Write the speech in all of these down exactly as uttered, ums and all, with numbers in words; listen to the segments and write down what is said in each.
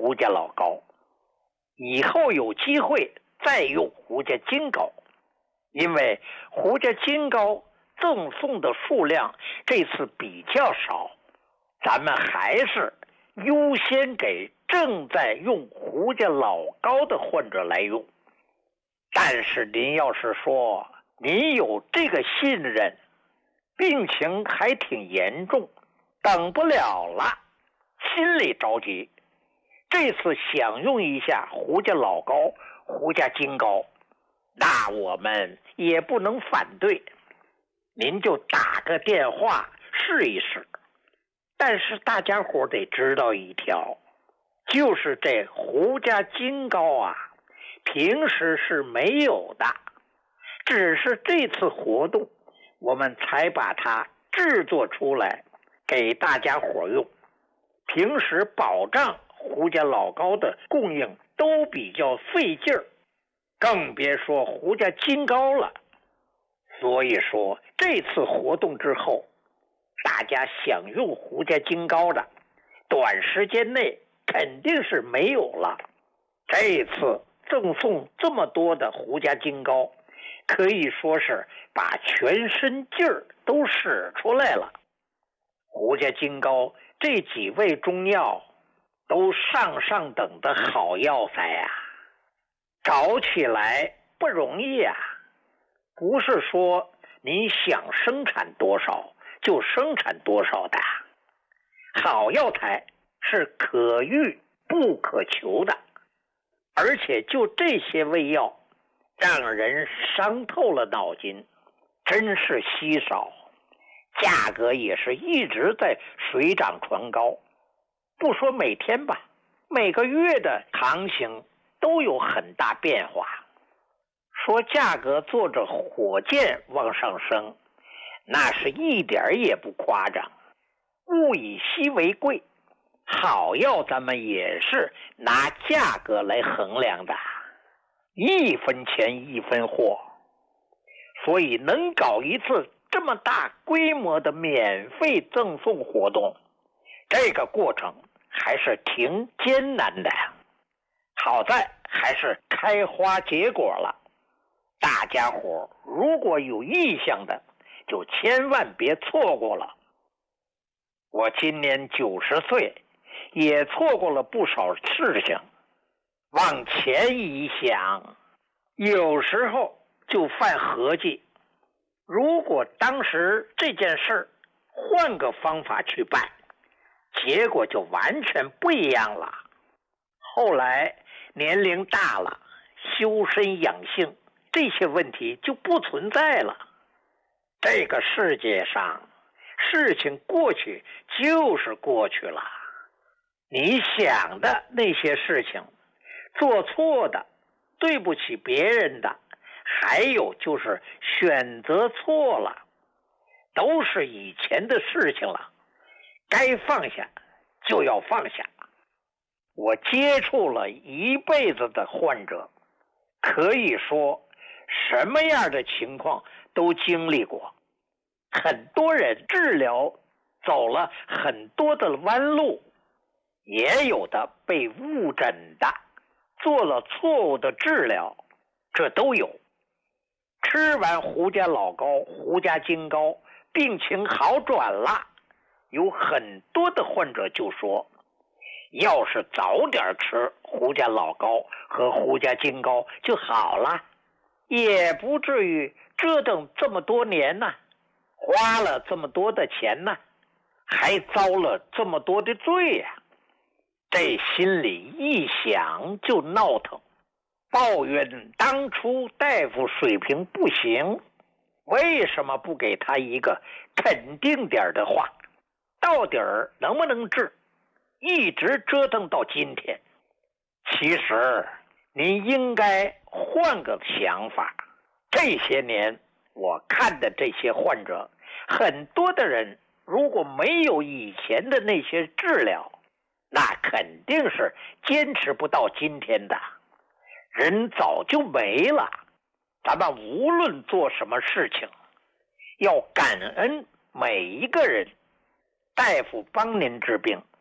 胡家老膏，以后有机会再用胡家金膏，因为胡家金膏赠送的数量这次比较少，咱们还是优先给正在用胡家老膏的患者来用。但是您要是说您有这个信任，病情还挺严重，等不了了，心里着急，这次想用一下胡家老膏、胡家金膏，那我们也不能反对，您就打个电话试一试。但是大家伙得知道一条，就是这胡家金膏啊，平时是没有的，只是这次活动我们才把它制作出来给大家伙用。平时保障胡家老膏的供应都比较费劲儿，更别说胡家金膏了。所以说这次活动之后，大家想用胡家金膏的，短时间内肯定是没有了。这次赠送这么多的胡家金膏，可以说是把全身劲儿都使出来了。胡家金膏这几味中药都上上等的好药材呀、啊，找起来不容易啊。不是说您想生产多少就生产多少的，好药材是可遇不可求的，而且就这些味药让人伤透了脑筋，真是稀少，价格也是一直在水涨船高。不说每天吧，每个月的行情都有很大变化。说价格坐着火箭往上升，那是一点也不夸张。物以稀为贵，好药咱们也是拿价格来衡量的，一分钱一分货。所以能搞一次这么大规模的免费赠送活动，这个过程还是挺艰难的。好在还是开花结果了，大家伙如果有意向的，就千万别错过了。我今年九十岁，也错过了不少事情。往前一想，有时候就犯合计，如果当时这件事换个方法去办，结果就完全不一样了。后来年龄大了，修身养性这些问题就不存在了。这个世界上事情过去就是过去了，你想的那些事情，做错的，对不起别人的，还有就是选择错了，都是以前的事情了，该放下就要放下。我接触了一辈子的患者，可以说什么样的情况都经历过。很多人治疗走了很多的弯路，也有的被误诊的，做了错误的治疗，这都有。吃完胡家老膏、胡家金膏，病情好转了，有很多的患者就说，要是早点吃胡家老膏和胡家金膏就好了，也不至于折腾这么多年呢，花了这么多的钱呢，还遭了这么多的罪呀、啊！这心里一想就闹腾，抱怨当初大夫水平不行，为什么不给他一个肯定点的话？到底儿能不能治？一直折腾到今天。其实您应该换个想法。这些年我看的这些患者，很多的人如果没有以前的那些治疗，那肯定是坚持不到今天的，人早就没了。咱们无论做什么事情，要感恩每一个人，大夫帮您治病，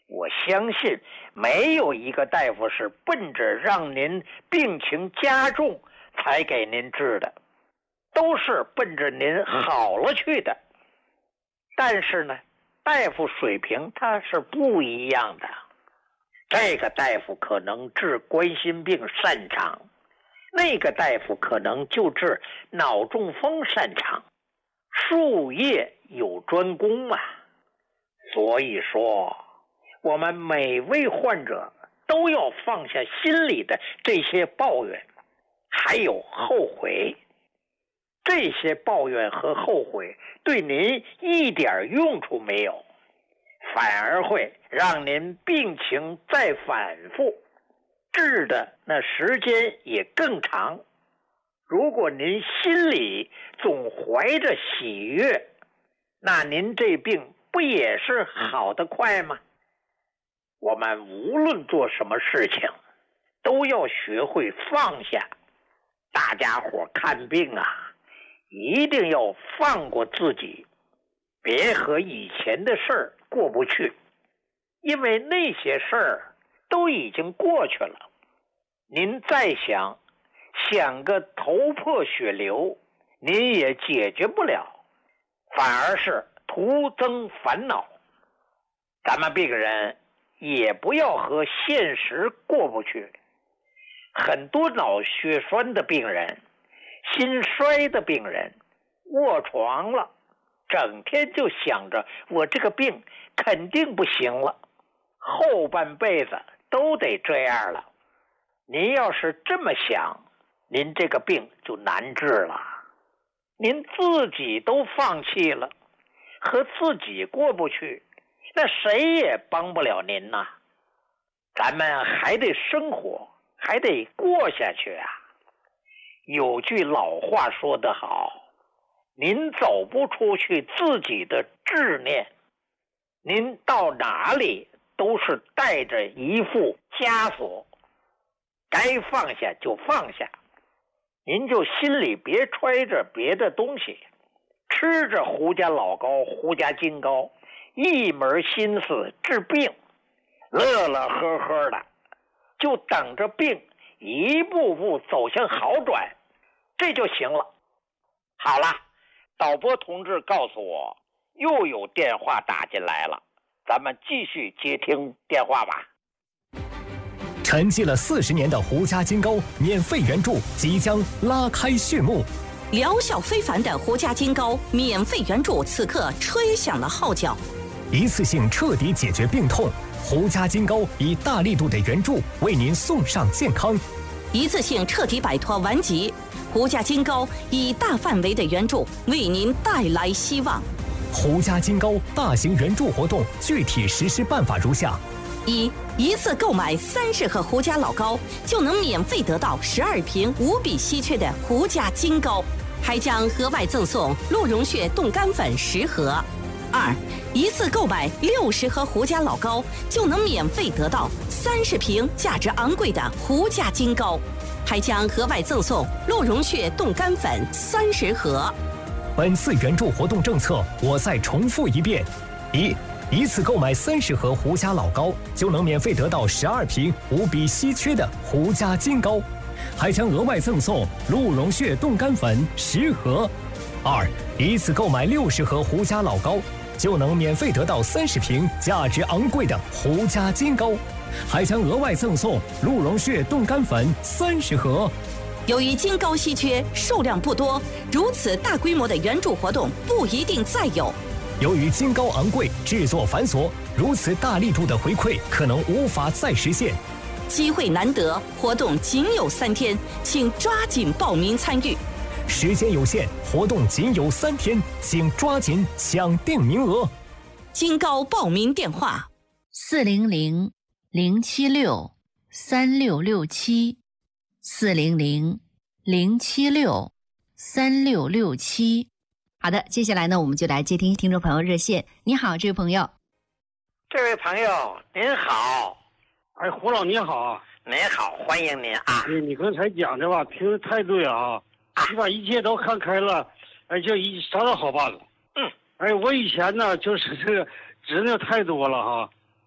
我相信没有一个大夫是奔着让您病情加重才给您治的，都是奔着您好了去的。但是呢，大夫水平他是不一样的，这个大夫可能治冠心病擅长，那个大夫可能就治脑中风擅长，术业有专攻嘛。所以说我们每位患者都要放下心里的这些抱怨还有后悔，这些抱怨和后悔对您一点用处没有，反而会让您病情再反复，治的那时间也更长。如果您心里总怀着喜悦，那您这病不也是好得快吗？我们无论做什么事情都要学会放下。大家伙看病啊，一定要放过自己，别和以前的事儿过不去，因为那些事儿都已经过去了。您再想想个头破血流，您也解决不了，反而是徒增烦恼。咱们病人也不要和现实过不去。很多脑血栓的病人、心衰的病人卧床了，整天就想着我这个病肯定不行了，后半辈子都得这样了。您要是这么想，您这个病就难治了。您自己都放弃了，和自己过不去，那谁也帮不了您呐。咱们还得生活，还得过下去啊。有句老话说得好，您走不出去自己的执念，您到哪里都是带着一副枷锁，该放下就放下。您就心里别揣着别的东西，吃着胡家老膏、胡家金膏，一门心思治病，乐乐呵呵的，就等着病一步步走向好转，这就行了。好了，导播同志告诉我又有电话打进来了，咱们继续接听电话吧。 沉寂了四十年的胡家金膏免费援助即将拉开序幕， 疗效非凡的胡家金膏免费援助此刻吹响了号角， 一次性彻底解决病痛。胡家金膏以大力度的援助为您送上健康， 一次性彻底摆脱顽疾。胡家金膏以大范围的援助为您带来希望。 胡家金膏大型援助活动具体实施办法如下： 一、一次购买三十盒胡家老膏，就能免费得到十二瓶无比稀缺的胡家金膏，还将额外赠送鹿茸血冻干粉十盒。二、一次购买六十盒胡家老膏，就能免费得到三十瓶价值昂贵的胡家金膏，还将额外赠送鹿茸血冻干粉三十盒。 本次援助活动政策我再重复一遍：一、一次购买三十盒胡家老膏，就能免费得到十二瓶无比稀缺的胡家金膏，还将额外赠送鹿茸血冻干粉十盒。二、一次购买六十盒胡家老膏，就能免费得到三十瓶价值昂贵的胡家金膏，还将额外赠送鹿茸血冻干粉三十盒。 由于金膏稀缺，数量不多，如此大规模的援助活动不一定再有。 由于金膏昂贵，制作繁琐，如此大力度的回馈可能无法再实现。 机会难得，活动仅有三天，请抓紧报名参与。 时间有限，活动仅有三天，请抓紧抢定名额。 金膏报名电话： 四零零零七六三六六七，四零零零七六三六六七。好的，接下来呢，我们就来接听听众朋友热线。你好，这位朋友。 这位朋友您好。 哎，胡老你好。 您好，欢迎您啊。 哎，你刚才讲的吧，听得太对了啊。你把一切都看开了，哎，就一啥都好办了。 嗯， 哎，我以前呢就是这个执拗太多了哈，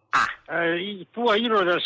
啊， 呃，一多一轮的